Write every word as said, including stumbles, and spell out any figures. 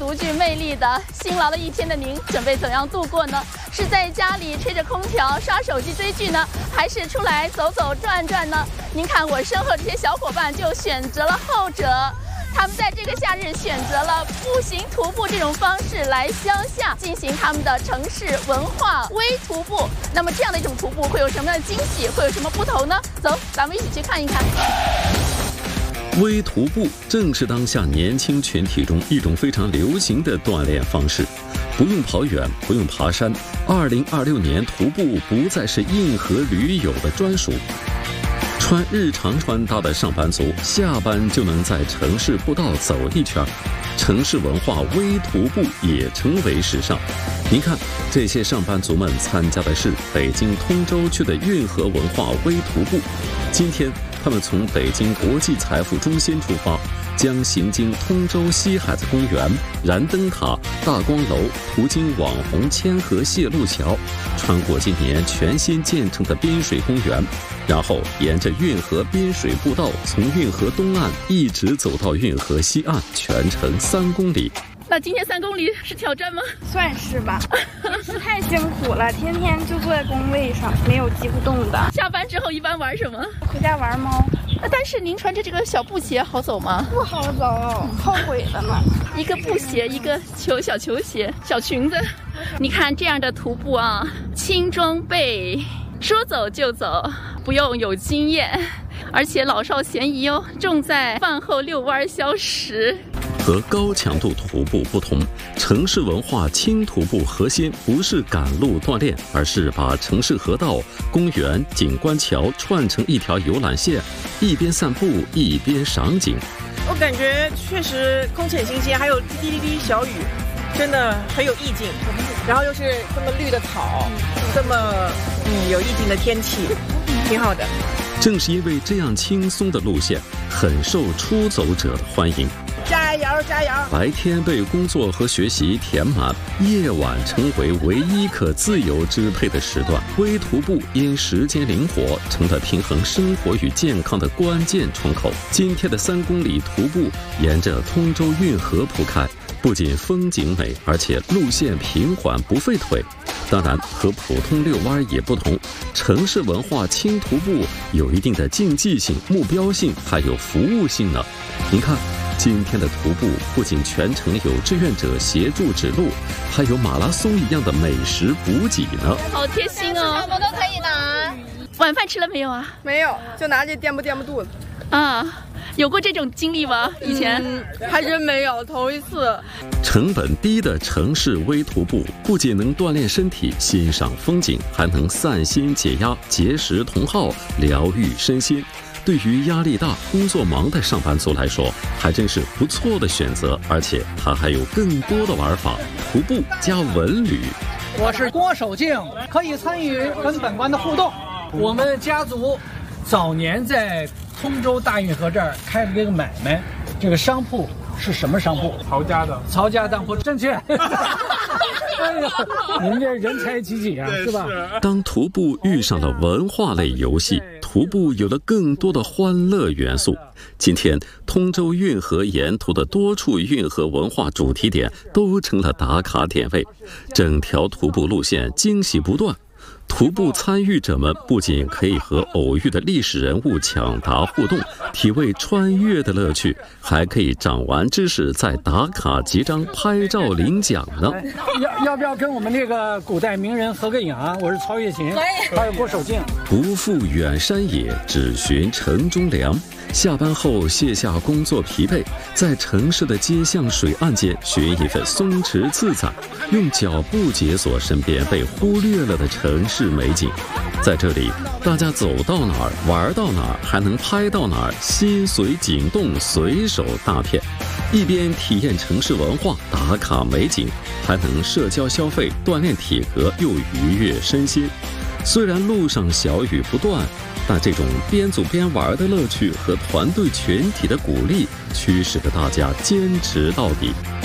独具魅力的。辛劳了一天的您，准备怎样度过呢？是在家里吹着空调刷手机追剧呢，还是出来走走转转呢？您看我身后这些小伙伴就选择了后者。 他们在这个夏日选择了步行徒步这种方式来乡下进行他们的城市文化微徒步。那么这样的一种徒步会有什么样的惊喜？会有什么不同呢？走，咱们一起去看一看。 微徒步正是当下年轻群体中一种非常流行的锻炼方式，不用跑远，不用爬山。二零二六年，徒步不再是硬核驴友的专属。 穿日常穿搭的上班族，下班就能在城市步道走一圈，城市文化微徒步也成为时尚。您看，这些上班族们参加的是北京通州区的运河文化微徒步。今天，他们从北京国际财富中心出发，将行经通州西海子公园、燃灯塔、大光楼，途经网红千河蟹路桥，穿过今年全新建成的滨水公园。 然后沿着运河滨水步道，从运河东岸一直走到运河西岸，全程三公里。 那今天三公里是挑战吗？ 算是吧，真是太辛苦了，天天就坐在工位上，没有机会动的。 下班之后一般玩什么？ 回家玩猫。 但是您穿着这个小布鞋好走吗？ 不好走，后悔了呢。 一个布鞋，一个球小球鞋，小裙子。你看这样的徒步啊，轻装备。 说走就走，不用有经验，而且老少咸宜哦，重在饭后遛弯消食。 和高强度徒步不同，城市文化轻徒步核心不是赶路锻炼，而是把城市河道、公园、景观桥串成一条游览线，一边散步一边赏景。 我感觉确实空气很新鲜，还有滴滴滴小雨。 真的很有意境，然后又是这么绿的草，这么嗯有意境的天气，挺好的。 正是因为这样轻松的路线，很受出走者的欢迎。 加油加油！ 白天被工作和学习填满，夜晚成为唯一可自由支配的时段。微徒步因时间灵活，成了平衡生活与健康的关键窗口。今天的三公里徒步沿着通州运河铺开。 不仅风景美，而且路线平缓不费腿。当然，和普通遛弯也不同，城市文化轻徒步有一定的竞技性、目标性，还有服务性呢。您看，今天的徒步不仅全程有志愿者协助指路，还有马拉松一样的美食补给呢。 好贴心哦！ 什么都可以拿。 晚饭吃了没有啊？ 没有，就拿这垫不垫不肚子。 啊。 有过这种经历吗？以前、 嗯、还真没有，头一次。 成本低的城市微徒步，不仅能锻炼身体、欣赏风景，还能散心解压、结识同好、疗愈身心。对于压力大、工作忙的上班族来说，还真是不错的选择。而且它还有更多的玩法：徒步加文旅。 我是郭守敬，可以参与跟本官的互动。我们家族早年在 通州大运河这儿开了这个买卖，这个商铺是什么商铺？ 曹家的。 曹家当铺，正确。哎呀，您这人才济济啊，是吧？ 当徒步遇上了文化类游戏，徒步有了更多的欢乐元素。今天，通州运河沿途的多处运河文化主题点都成了打卡点位，整条徒步路线惊喜不断。 徒步参与者们不仅可以和偶遇的历史人物抢答互动，体味穿越的乐趣，还可以长完知识，再打卡结章、拍照领奖呢。 要要不要跟我们这个古代名人合个影啊？我是曹雪芹，还有郭守敬。 不负远山野，只寻城中粮。 下班后卸下工作疲惫，在城市的街巷水岸间寻一份松弛自在，用脚步解锁身边被忽略了的城市美景。在这里，大家走到哪儿玩到哪儿，还能拍到哪儿，心随景动，随手大片。一边体验城市文化、打卡美景，还能社交消费、锻炼体格，又愉悦身心。虽然路上小雨不断， 但这种边走边玩的乐趣和团队群体的鼓励，驱使着大家坚持到底。